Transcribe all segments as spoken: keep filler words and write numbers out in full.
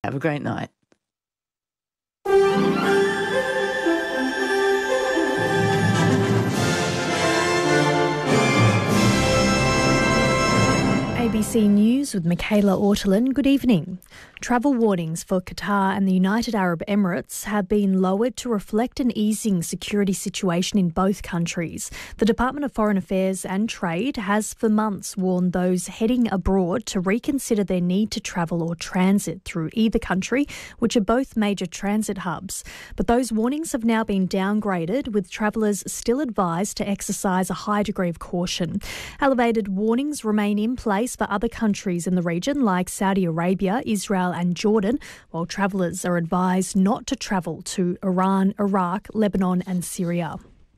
Have a great night. A B C News with Michaela Ortolin. Good evening. Travel warnings for Qatar and the United Arab Emirates have been lowered to reflect an easing security situation in both countries. The Department of Foreign Affairs and Trade has for months warned those heading abroad to reconsider their need to travel or transit through either country, which are both major transit hubs. But those warnings have now been downgraded, with travellers still advised to exercise a high degree of caution. Elevated warnings remain in place for other countries in the region like Saudi Arabia, Israel and Jordan, while travellers are advised not to travel to Iran, Iraq, Lebanon and Syria.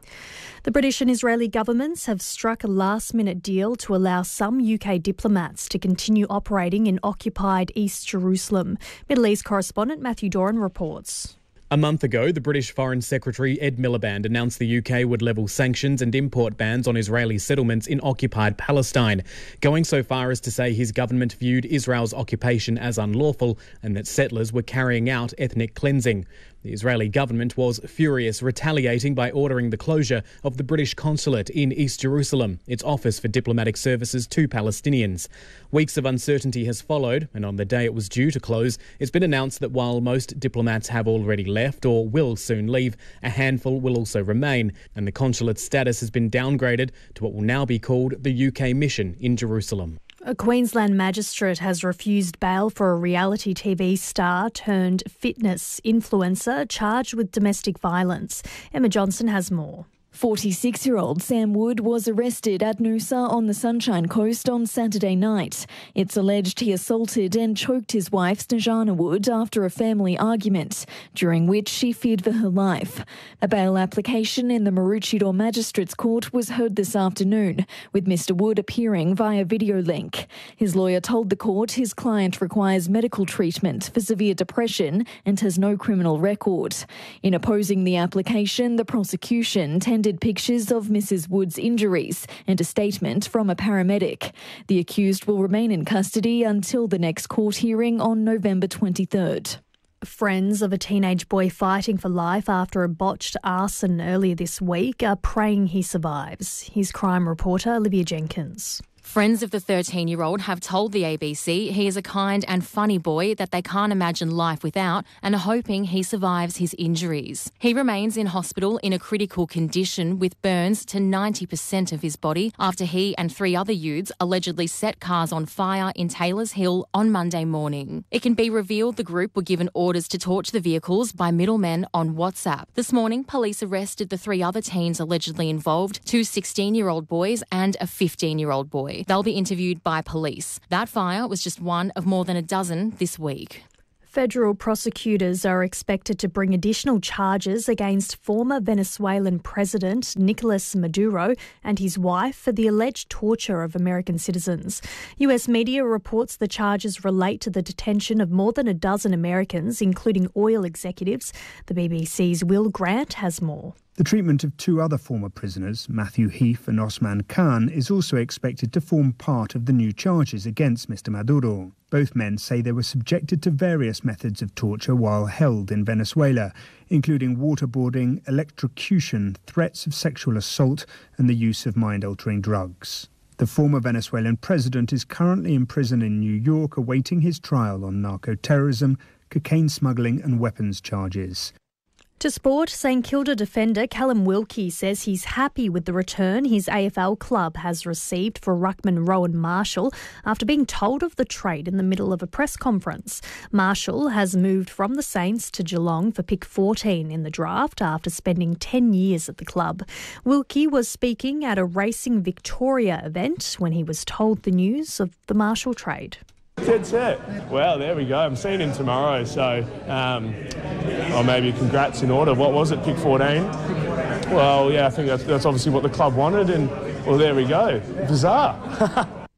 The British and Israeli governments have struck a last-minute deal to allow some U K diplomats to continue operating in occupied East Jerusalem. Middle East correspondent Matthew Doran reports. A month ago, the British Foreign Secretary Ed Miliband announced the U K would level sanctions and import bans on Israeli settlements in occupied Palestine, going so far as to say his government viewed Israel's occupation as unlawful and that settlers were carrying out ethnic cleansing. The Israeli government was furious, retaliating by ordering the closure of the British consulate in East Jerusalem, its office for diplomatic services to Palestinians. Weeks of uncertainty has followed, and on the day it was due to close, it's been announced that while most diplomats have already left or will soon leave, a handful will also remain, and the consulate's status has been downgraded to what will now be called the U K mission in Jerusalem. A Queensland magistrate has refused bail for a reality T V star turned fitness influencer charged with domestic violence. Emma Johnson has more. forty-six-year-old Sam Wood was arrested at Noosa on the Sunshine Coast on Saturday night. It's alleged he assaulted and choked his wife, Snejana Wood, after a family argument, during which she feared for her life. A bail application in the Maroochydore Magistrates Court was heard this afternoon, with Mister Wood appearing via video link. His lawyer told the court his client requires medical treatment for severe depression and has no criminal record. In opposing the application, the prosecution tendered pictures of Missus Wood's injuries and a statement from a paramedic. The accused will remain in custody until the next court hearing on November twenty-third. Friends of a teenage boy fighting for life after a botched arson earlier this week are praying he survives. Here's crime reporter Olivia Jenkins. Friends of the thirteen-year-old have told the A B C he is a kind and funny boy that they can't imagine life without and are hoping he survives his injuries. He remains in hospital in a critical condition with burns to ninety percent of his body after he and three other youths allegedly set cars on fire in Taylors Hill on Monday morning. It can be revealed the group were given orders to torch the vehicles by middlemen on WhatsApp. This morning, police arrested the three other teens allegedly involved, two sixteen-year-old boys and a fifteen-year-old boy. They'll be interviewed by police. That fire was just one of more than a dozen this week. Federal prosecutors are expected to bring additional charges against former Venezuelan President Nicolas Maduro and his wife for the alleged torture of American citizens. U S media reports the charges relate to the detention of more than a dozen Americans, including oil executives. The B B C's Will Grant has more. The treatment of two other former prisoners, Matthew Heath and Osman Khan, is also expected to form part of the new charges against Mister Maduro. Both men say they were subjected to various methods of torture while held in Venezuela, including waterboarding, electrocution, threats of sexual assault and the use of mind-altering drugs. The former Venezuelan president is currently in prison in New York awaiting his trial on narco-terrorism, cocaine smuggling and weapons charges. To sport, St Kilda defender Callum Wilkie says he's happy with the return his A F L club has received for ruckman Rowan Marshall after being told of the trade in the middle of a press conference. Marshall has moved from the Saints to Geelong for pick fourteen in the draft after spending ten years at the club. Wilkie was speaking at a Racing Victoria event when he was told the news of the Marshall trade. Dead set. Well, there we go. I'm seeing him tomorrow, so um, or maybe congrats in order. What was it, pick fourteen? Well, yeah, I think that's, that's obviously what the club wanted, and well, there we go. Bizarre.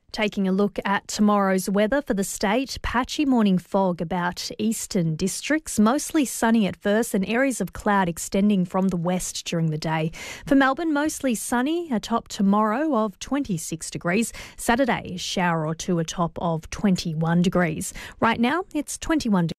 Taking a look at tomorrow's weather for the state, patchy morning fog about eastern districts, mostly sunny at first and areas of cloud extending from the west during the day. For Melbourne, mostly sunny, a top tomorrow of twenty-six degrees. Saturday, a shower or two, a top of twenty-one degrees. Right now, it's twenty-one degrees.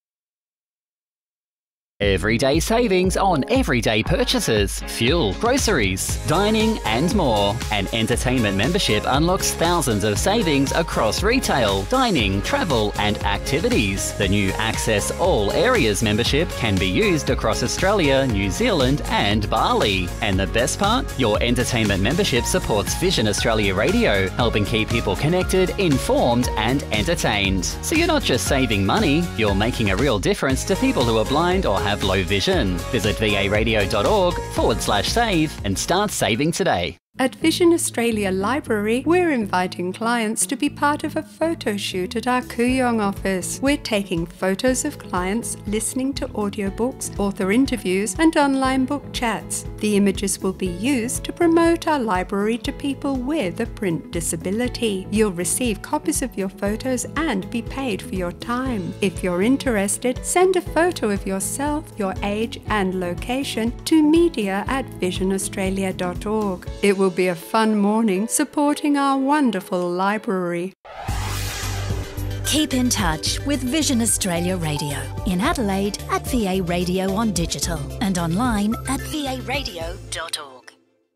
Everyday savings on everyday purchases, fuel, groceries, dining and more. An entertainment membership unlocks thousands of savings across retail, dining, travel and activities. The new Access All Areas membership can be used across Australia, New Zealand and Bali. And the best part? Your entertainment membership supports Vision Australia Radio, helping keep people connected, informed and entertained. So you're not just saving money, you're making a real difference to people who are blind or have have low vision. Visit varadio.org forward slash save and start saving today. At Vision Australia Library, we're inviting clients to be part of a photo shoot at our Kooyong office. We're taking photos of clients, listening to audiobooks, author interviews and online book chats. The images will be used to promote our library to people with a print disability. You'll receive copies of your photos and be paid for your time. If you're interested, send a photo of yourself, your age and location to media at vision australia dot org. It will be a fun morning supporting our wonderful library. Keep in touch with Vision Australia Radio in Adelaide at V A Radio on digital and online at v a radio dot org.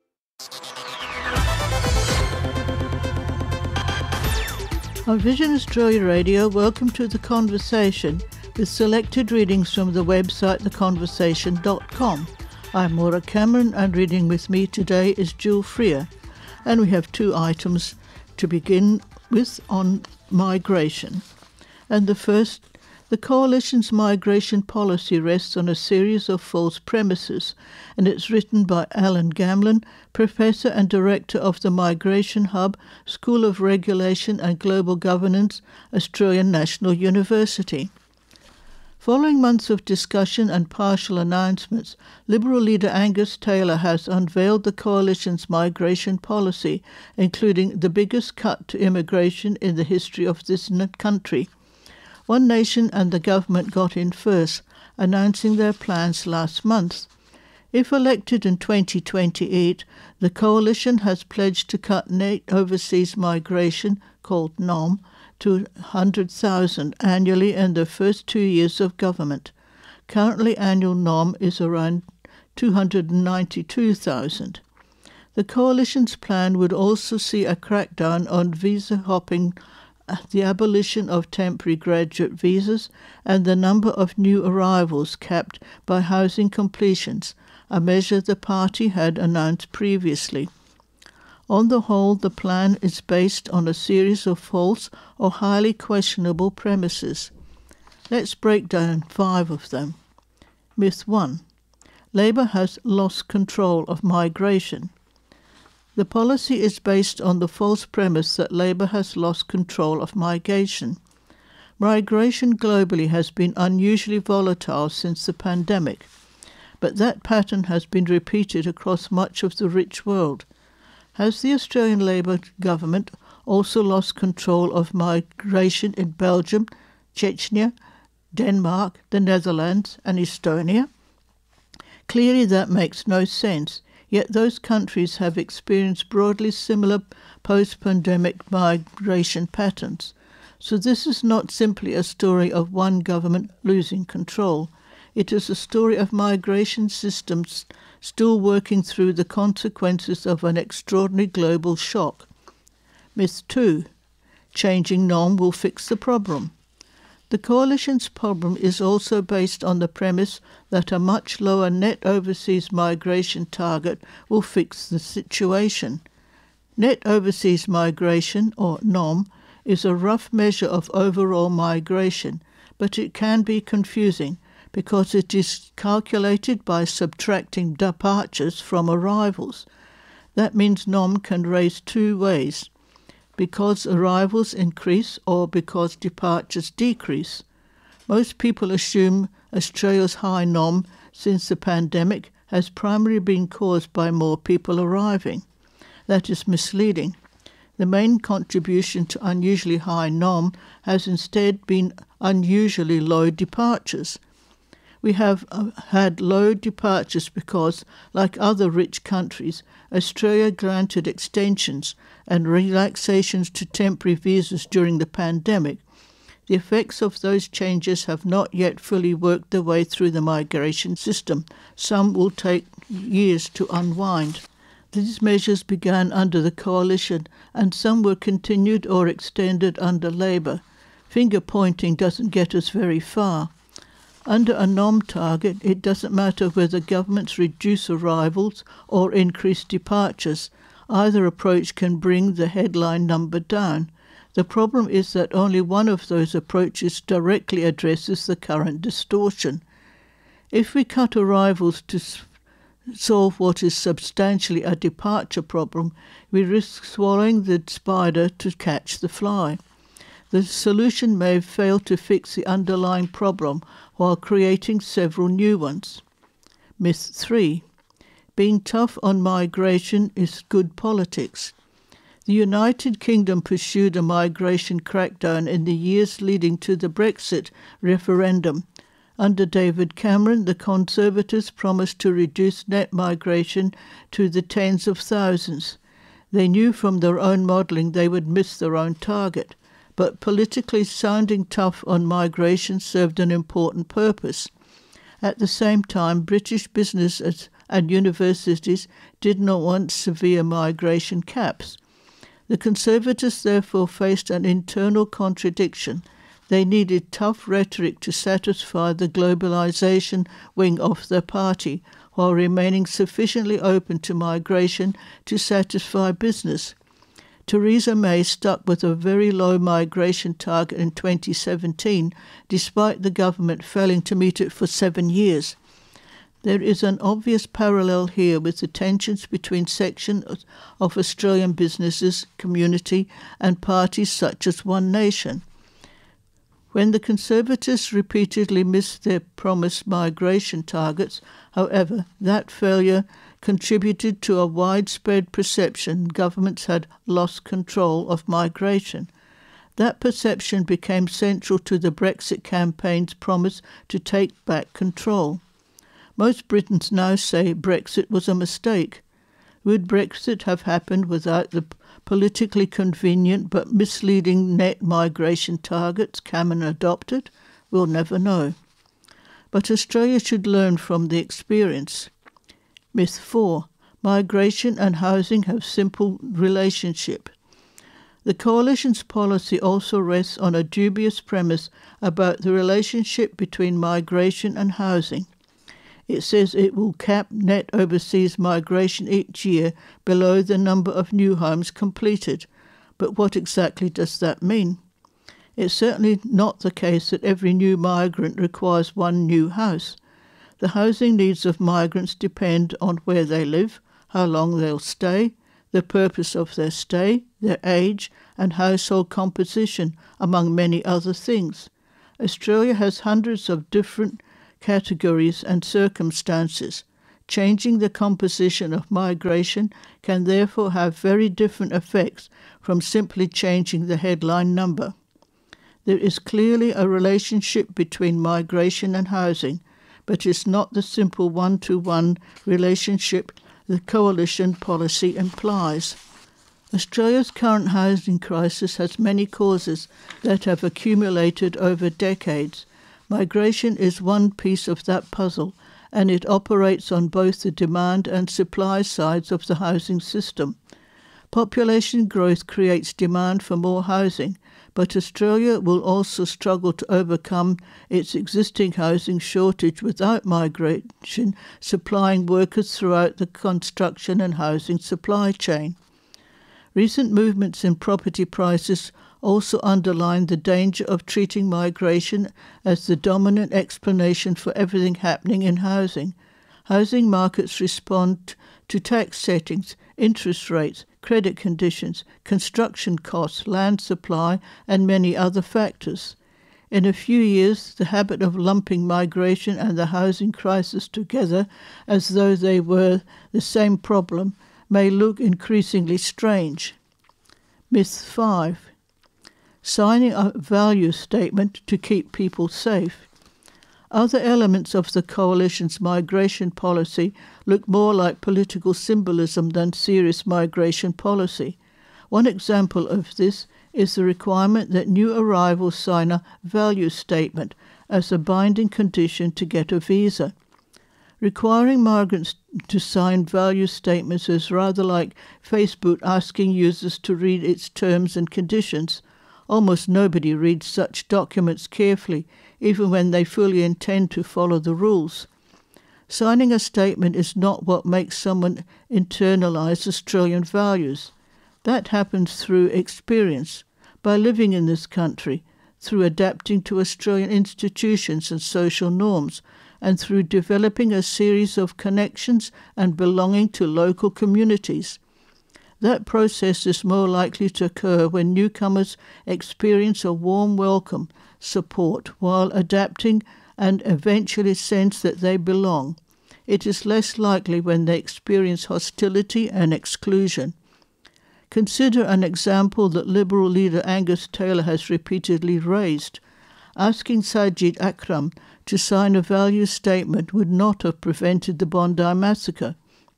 On Vision Australia Radio, welcome to The Conversation with selected readings from the website the conversation dot com. I'm Maura Cameron and reading with me today is Jill Freer, and we have two items to begin with on migration. And the first, the Coalition's migration policy rests on a series of false premises, and it's written by Alan Gamlin, Professor and Director of the Migration Hub, School of Regulation and Global Governance, Australian National University. Following months of discussion and partial announcements, Liberal leader Angus Taylor has unveiled the Coalition's migration policy, including the biggest cut to immigration in the history of this country. One Nation and the government got in first, announcing their plans last month. If elected in twenty twenty-eight, the Coalition has pledged to cut net overseas migration, called N O M, to one hundred thousand annually in the first two years of government. Currently, annual N O M is around two hundred ninety-two thousand. The Coalition's plan would also see a crackdown on visa hopping, the abolition of temporary graduate visas, and the number of new arrivals capped by housing completions, a measure the party had announced previously. On the whole, the plan is based on a series of false or highly questionable premises. Let's break down five of them. Myth one. Labour has lost control of migration. The policy is based on the false premise that Labour has lost control of migration. Migration globally has been unusually volatile since the pandemic, but that pattern has been repeated across much of the rich world. Has the Australian Labor government also lost control of migration in Belgium, Chechnya, Denmark, the Netherlands and Estonia? Clearly that makes no sense, yet those countries have experienced broadly similar post-pandemic migration patterns. So this is not simply a story of one government losing control. It is a story of migration systems still working through the consequences of an extraordinary global shock. Myth two. Changing N O M will fix the problem. The Coalition's problem is also based on the premise that a much lower net overseas migration target will fix the situation. Net overseas migration, or N O M, is a rough measure of overall migration, but it can be confusing because it is calculated by subtracting departures from arrivals. That means N O M can raise two ways: because arrivals increase or because departures decrease. Most people assume Australia's high N O M since the pandemic has primarily been caused by more people arriving. That is misleading. The main contribution to unusually high N O M has instead been unusually low departures. We have uh, had low departures because, like other rich countries, Australia granted extensions and relaxations to temporary visas during the pandemic. The effects of those changes have not yet fully worked their way through the migration system. Some will take years to unwind. These measures began under the Coalition, and some were continued or extended under Labor. Finger-pointing doesn't get us very far. Under a N O M target, it doesn't matter whether governments reduce arrivals or increase departures. Either approach can bring the headline number down. The problem is that only one of those approaches directly addresses the current distortion. If we cut arrivals to solve what is substantially a departure problem, we risk swallowing the spider to catch the fly. The solution may fail to fix the underlying problem while creating several new ones. Myth three. Being tough on migration is good politics. The United Kingdom pursued a migration crackdown in the years leading to the Brexit referendum. Under David Cameron, the Conservatives promised to reduce net migration to the tens of thousands. They knew from their own modelling they would miss their own target, but politically sounding tough on migration served an important purpose. At the same time, British businesses and universities did not want severe migration caps. The Conservatives therefore faced an internal contradiction. They needed tough rhetoric to satisfy the globalisation wing of their party, while remaining sufficiently open to migration to satisfy business. Theresa May stuck with a very low migration target in twenty seventeen, despite the government failing to meet it for seven years. There is an obvious parallel here with the tensions between sections of Australian businesses, community and parties such as One Nation. When the Conservatives repeatedly missed their promised migration targets, however, that failure contributed to a widespread perception governments had lost control of migration. That perception became central to the Brexit campaign's promise to take back control. Most Britons now say Brexit was a mistake. Would Brexit have happened without the politically convenient but misleading net migration targets Cameron adopted? We'll never know. But Australia should learn from the experience. Myth four. Migration and housing have simple relationship. The Coalition's policy also rests on a dubious premise about the relationship between migration and housing. It says it will cap net overseas migration each year below the number of new homes completed. But what exactly does that mean? It's certainly not the case that every new migrant requires one new house. The housing needs of migrants depend on where they live, how long they'll stay, the purpose of their stay, their age, and household composition, among many other things. Australia has hundreds of different categories and circumstances. Changing the composition of migration can therefore have very different effects from simply changing the headline number. There is clearly a relationship between migration and housing, but it's not the simple one-to-one relationship the Coalition policy implies. Australia's current housing crisis has many causes that have accumulated over decades. Migration is one piece of that puzzle, and it operates on both the demand and supply sides of the housing system. Population growth creates demand for more housing, but Australia will also struggle to overcome its existing housing shortage without migration supplying workers throughout the construction and housing supply chain. Recent movements in property prices also underline the danger of treating migration as the dominant explanation for everything happening in housing. Housing markets respond to tax settings, interest rates, credit conditions, construction costs, land supply, and many other factors. In a few years, the habit of lumping migration and the housing crisis together as though they were the same problem may look increasingly strange. Myth five. Signing a value statement to keep people safe. Other elements of the coalition's migration policy look more like political symbolism than serious migration policy. One example of this is the requirement that new arrivals sign a value statement as a binding condition to get a visa. Requiring migrants to sign value statements is rather like Facebook asking users to read its terms and conditions. Almost nobody reads such documents carefully, even when they fully intend to follow the rules. Signing a statement is not what makes someone internalise Australian values. That happens through experience, by living in this country, through adapting to Australian institutions and social norms, and through developing a series of connections and belonging to local communities. That process is more likely to occur when newcomers experience a warm welcome, support, while adapting and eventually sense that they belong. It is less likely when they experience hostility and exclusion. Consider an example that Liberal leader Angus Taylor has repeatedly raised. Asking Sajid Akram to sign a value statement would not have prevented the Bondi massacre.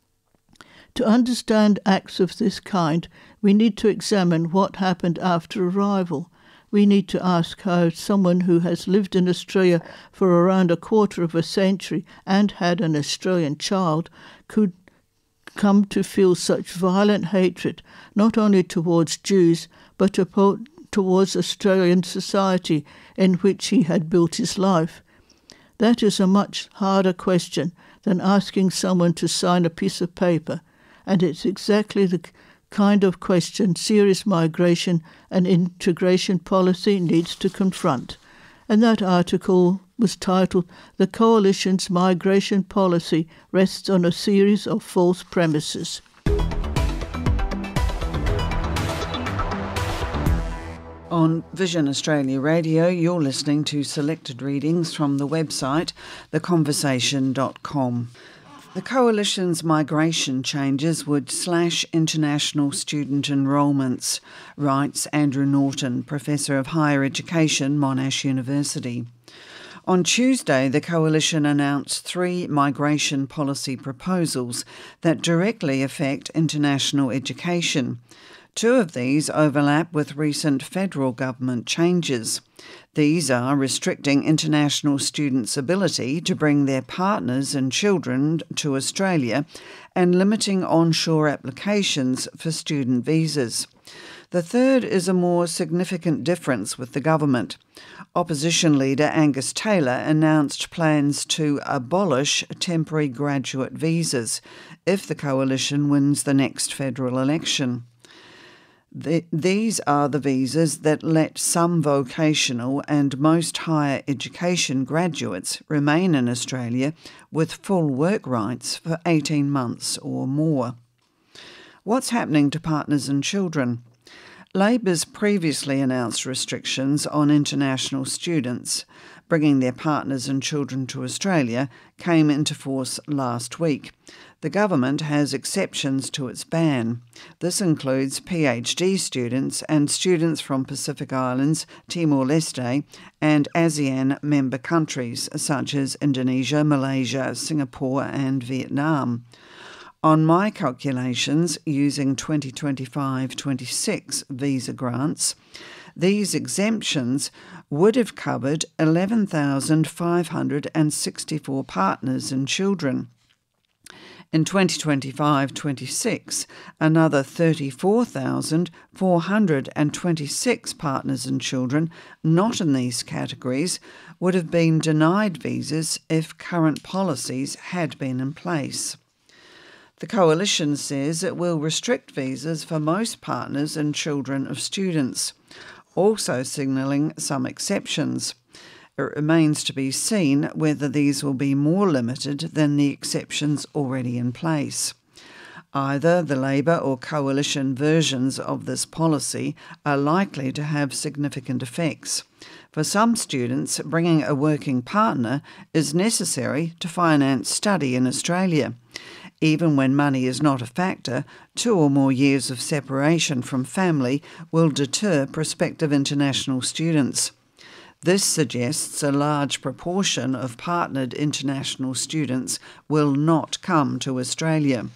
To understand acts of this kind, we need to examine what happened after arrival. We need to ask how someone who has lived in Australia for around a quarter of a century and had an Australian child could come to feel such violent hatred, not only towards Jews, but towards Australian society in which he had built his life. That is a much harder question than asking someone to sign a piece of paper, and it's exactly the kind of question serious migration and integration policy needs to confront. And that article was titled, "The Coalition's Migration Policy Rests on a Series of False Premises." On Vision Australia Radio, you're listening to selected readings from the website the conversation dot com. The Coalition's migration changes would slash international student enrolments, writes Andrew Norton, Professor of Higher Education, Monash University. On Tuesday, the Coalition announced three migration policy proposals that directly affect international education. Two of these overlap with recent federal government changes. These are restricting international students' ability to bring their partners and children to Australia and limiting onshore applications for student visas. The third is a more significant difference with the government. Opposition leader Angus Taylor announced plans to abolish temporary graduate visas if the Coalition wins the next federal election. The, these are the visas that let some vocational and most higher education graduates remain in Australia with full work rights for eighteen months or more. What's happening to partners and children? Labor's previously announced restrictions on international students bringing their partners and children to Australia came into force last week. The government has exceptions to its ban. This includes PhD students and students from Pacific Islands, Timor-Leste and ASEAN member countries such as Indonesia, Malaysia, Singapore and Vietnam. On my calculations, using twenty twenty-five twenty-six visa grants, these exemptions would have covered eleven thousand five hundred sixty-four partners and children. In twenty twenty-five twenty-six, another thirty-four thousand four hundred twenty-six partners and children not in these categories would have been denied visas if current policies had been in place. The Coalition says it will restrict visas for most partners and children of students, also signalling some exceptions. It remains to be seen whether these will be more limited than the exceptions already in place. Either the Labor or Coalition versions of this policy are likely to have significant effects. For some students, bringing a working partner is necessary to finance study in Australia. Even when money is not a factor, two or more years of separation from family will deter prospective international students. This suggests a large proportion of partnered international students will not come to Australia.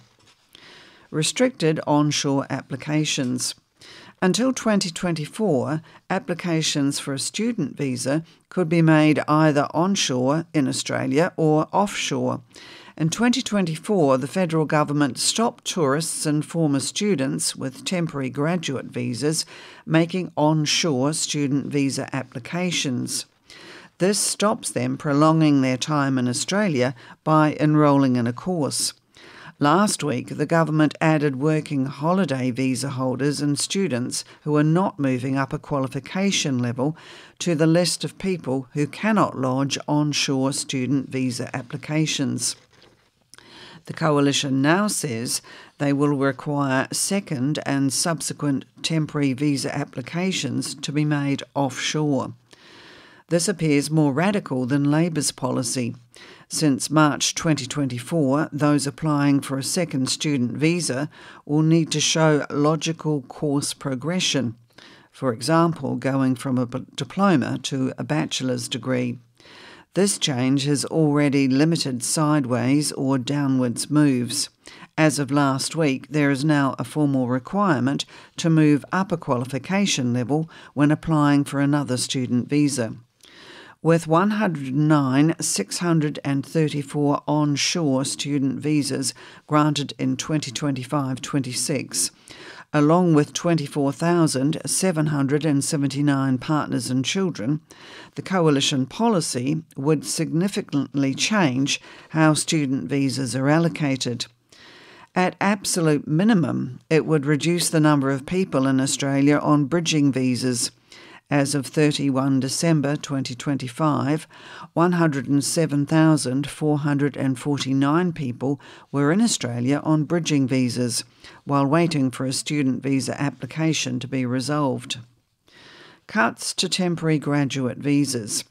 Restricted onshore applications. Until twenty twenty-four, applications for a student visa could be made either onshore in Australia or offshore. In twenty twenty-four, the federal government stopped tourists and former students with temporary graduate visas making onshore student visa applications. This stops them prolonging their time in Australia by enrolling in a course. Last week, the government added working holiday visa holders and students who are not moving up a qualification level to the list of people who cannot lodge onshore student visa applications. The coalition now says they will require second and subsequent temporary visa applications to be made offshore. This appears more radical than Labor's policy. Since March twenty twenty-four, those applying for a second student visa will need to show logical course progression, for example, going from a diploma to a bachelor's degree. This change has already limited sideways or downwards moves. As of last week, there is now a formal requirement to move up a qualification level when applying for another student visa. With one hundred nine thousand six hundred thirty-four onshore student visas granted in twenty twenty-five twenty-six, along with twenty-four thousand seven hundred seventy-nine partners and children, the coalition policy would significantly change how student visas are allocated. At absolute minimum, it would reduce the number of people in Australia on bridging visas. As of thirty-first December twenty twenty-five, one hundred seven thousand four hundred forty-nine people were in Australia on bridging visas, while waiting for a student visa application to be resolved. Cuts to temporary graduate visas.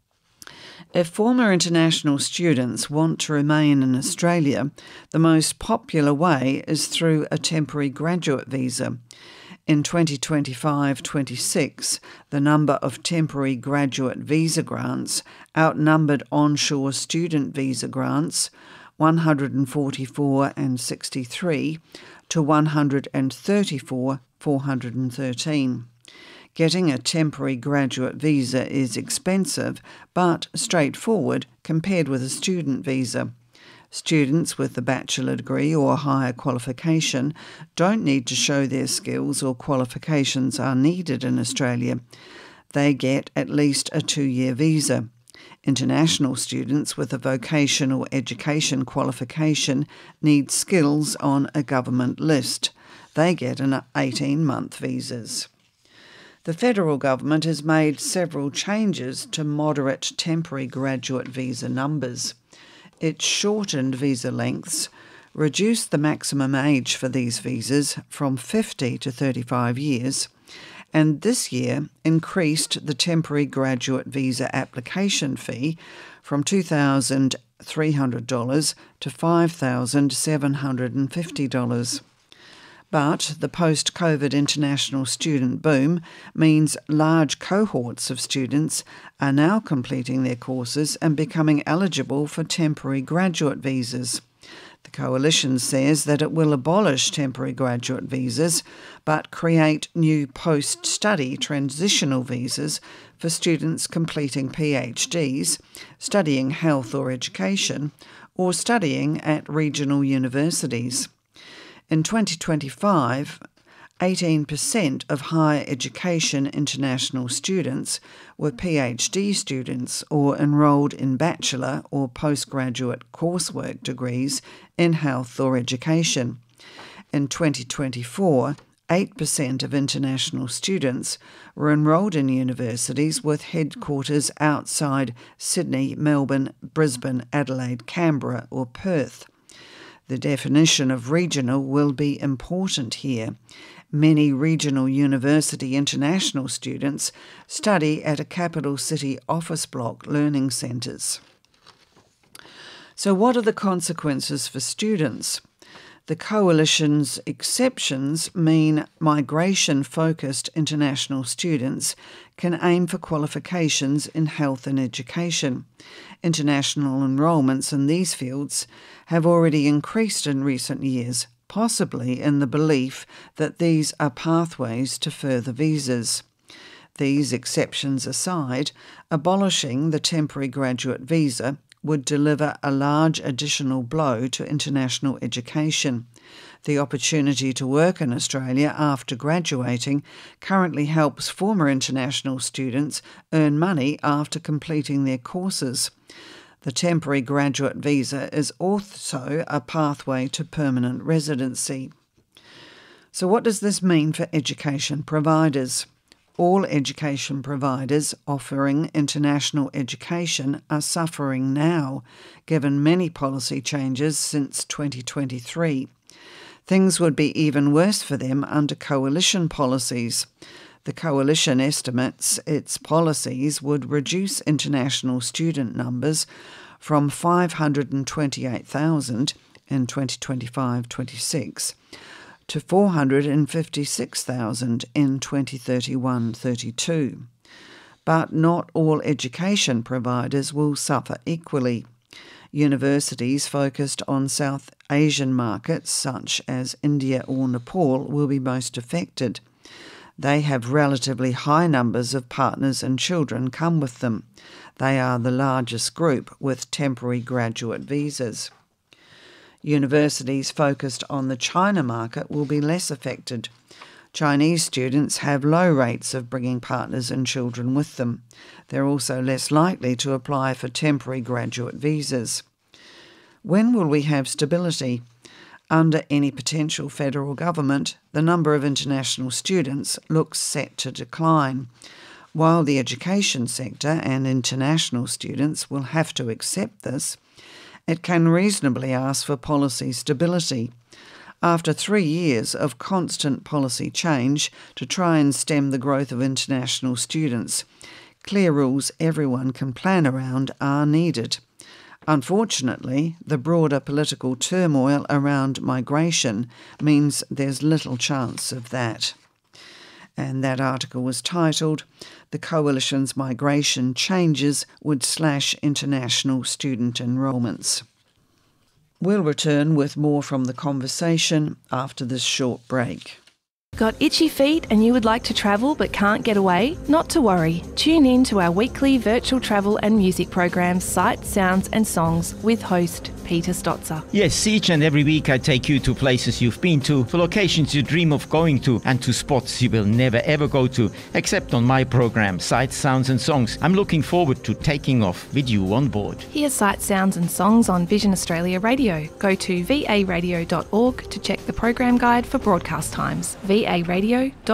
If former international students want to remain in Australia, the most popular way is through a temporary graduate visa. In twenty twenty-five twenty-six, the number of temporary graduate visa grants outnumbered onshore student visa grants, one hundred forty-four and sixty-three to one hundred thirty-four, four hundred thirteen. Getting a temporary graduate visa is expensive, but straightforward compared with a student visa. Students with a bachelor degree or higher qualification don't need to show their skills or qualifications are needed in Australia. They get at least a two-year visa. International students with a vocational education qualification need skills on a government list. They get an eighteen-month visas. The federal government has made several changes to moderate temporary graduate visa numbers. It shortened visa lengths, reduced the maximum age for these visas from fifty to thirty-five years, and this year increased the temporary graduate visa application fee from two thousand three hundred dollars to five thousand seven hundred fifty dollars. But the post-COVID international student boom means large cohorts of students are now completing their courses and becoming eligible for temporary graduate visas. The coalition says that it will abolish temporary graduate visas but create new post-study transitional visas for students completing PhDs, studying health or education, or studying at regional universities. In twenty twenty-five, eighteen percent of higher education international students were PhD students or enrolled in bachelor or postgraduate coursework degrees in health or education. In twenty twenty-four, eight percent of international students were enrolled in universities with headquarters outside Sydney, Melbourne, Brisbane, Adelaide, Canberra or Perth. The definition of regional will be important here. Many regional university international students study at a capital city office block learning centres. So what are the consequences for students? The Coalition's exceptions mean migration-focused international students can aim for qualifications in health and education. International enrolments in these fields have already increased in recent years, possibly in the belief that these are pathways to further visas. These exceptions aside, abolishing the temporary graduate visa would deliver a large additional blow to international education. The opportunity to work in Australia after graduating currently helps former international students earn money after completing their courses. The temporary graduate visa is also a pathway to permanent residency. So what does this mean for education providers? All education providers offering international education are suffering now, given many policy changes since twenty twenty-three. Things would be even worse for them under coalition policies. The coalition estimates its policies would reduce international student numbers from five hundred twenty-eight thousand in twenty twenty-five twenty-six to four hundred fifty-six thousand in twenty thirty-one thirty-two. But not all education providers will suffer equally. Universities focused on South Asian markets such as India or Nepal will be most affected. They have relatively high numbers of partners and children come with them. They are the largest group with temporary graduate visas. Universities focused on the China market will be less affected. Chinese students have low rates of bringing partners and children with them. They're also less likely to apply for temporary graduate visas. When will we have stability? Under any potential federal government, the number of international students looks set to decline. While the education sector and international students will have to accept this, it can reasonably ask for policy stability. After three years of constant policy change to try and stem the growth of international students, clear rules everyone can plan around are needed. Unfortunately, the broader political turmoil around migration means there's little chance of that. And that article was titled, "The Coalition's Migration Changes Would Slash International Student Enrolments." We'll return with more from the conversation after this short break. Got itchy feet and you would like to travel but can't get away? Not to worry. Tune in to our weekly virtual travel and music program, Sights, Sounds and Songs, with host Peter Stotzer. Yes, each and every week I take you to places you've been to, to locations you dream of going to, and to spots you will never ever go to, except on my program, Sights, Sounds and Songs. I'm looking forward to taking off with you on board. Hear Sights, Sounds and Songs on Vision Australia Radio. Go to v a radio dot org to check the program guide for broadcast times. v a radio dot org